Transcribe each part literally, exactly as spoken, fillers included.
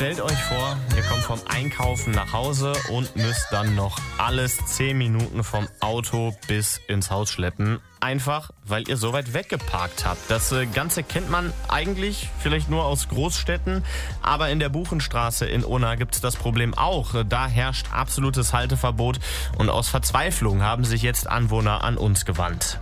stellt euch vor, ihr kommt vom Einkaufen nach Hause und müsst dann noch alles zehn Minuten vom Auto bis ins Haus schleppen. Einfach, weil ihr so weit weggeparkt habt. Das äh, Ganze kennt man eigentlich vielleicht nur aus Großstädten, aber in der Buchenstraße in Unna gibt es das Problem auch. Da herrscht absolutes Halteverbot und aus Verzweiflung haben sich jetzt Anwohner an uns gewandt.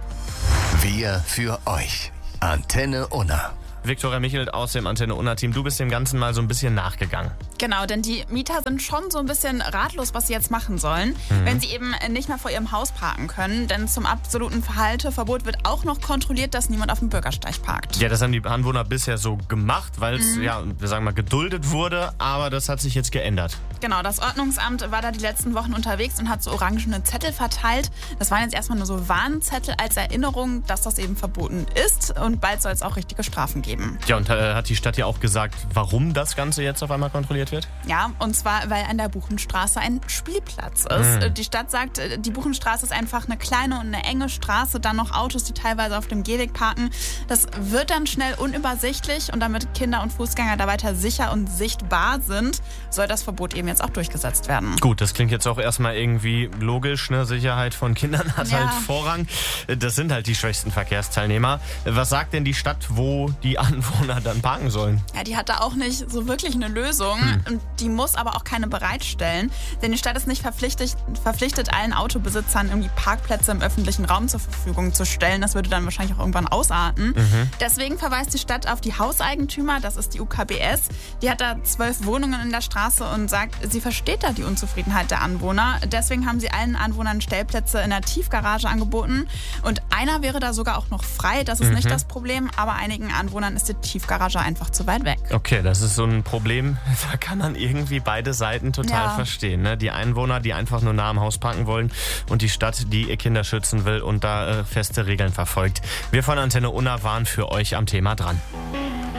Wir für euch. Antenne Unna. Viktoria Michelt aus dem Antenne Unna-Team, du bist dem Ganzen mal so ein bisschen nachgegangen. Genau, denn die Mieter sind schon so ein bisschen ratlos, was sie jetzt machen sollen, mhm. wenn sie eben nicht mehr vor ihrem Haus parken können. Denn zum absoluten Halteverbot wird auch noch kontrolliert, dass niemand auf dem Bürgersteig parkt. Ja, das haben die Anwohner bisher so gemacht, weil es, mhm. ja, wir sagen mal, geduldet wurde. Aber das hat sich jetzt geändert. Genau, das Ordnungsamt war da die letzten Wochen unterwegs und hat so orangene Zettel verteilt. Das waren jetzt erstmal nur so Warnzettel als Erinnerung, dass das eben verboten ist. Und bald soll es auch richtige Strafen geben. Ja, und äh, hat die Stadt ja auch gesagt, warum das Ganze jetzt auf einmal kontrolliert wird? Ja, und zwar, weil an der Buchenstraße ein Spielplatz ist. Mhm. Die Stadt sagt, die Buchenstraße ist einfach eine kleine und eine enge Straße, dann noch Autos, die teilweise auf dem Gehweg parken. Das wird dann schnell unübersichtlich und damit Kinder und Fußgänger da weiter sicher und sichtbar sind, soll das Verbot eben jetzt auch durchgesetzt werden. Gut, das klingt jetzt auch erstmal irgendwie logisch, ne? Sicherheit von Kindern hat ja. halt Vorrang. Das sind halt die schwächsten Verkehrsteilnehmer. Was sagt denn die Stadt, wo die Anwohner dann parken sollen? Ja, die hat da auch nicht so wirklich eine Lösung. Hm. Und die muss aber auch keine bereitstellen. Denn die Stadt ist nicht verpflichtet, verpflichtet, allen Autobesitzern irgendwie Parkplätze im öffentlichen Raum zur Verfügung zu stellen. Das würde dann wahrscheinlich auch irgendwann ausarten. Mhm. Deswegen verweist die Stadt auf die Hauseigentümer, das ist die U K B S. Die hat da zwölf Wohnungen in der Straße und sagt, sie versteht da die Unzufriedenheit der Anwohner. Deswegen haben sie allen Anwohnern Stellplätze in der Tiefgarage angeboten. Und einer wäre da sogar auch noch frei. Das ist mhm. nicht das Problem. Aber einigen Anwohnern ist die Tiefgarage einfach zu weit weg. Okay, das ist so ein Problem, da kann man irgendwie beide Seiten total ja. verstehen. Ne? Die Einwohner, die einfach nur nah am Haus parken wollen und die Stadt, die ihr Kinder schützen will und da äh, feste Regeln verfolgt. Wir von Antenne Unna waren für euch am Thema dran.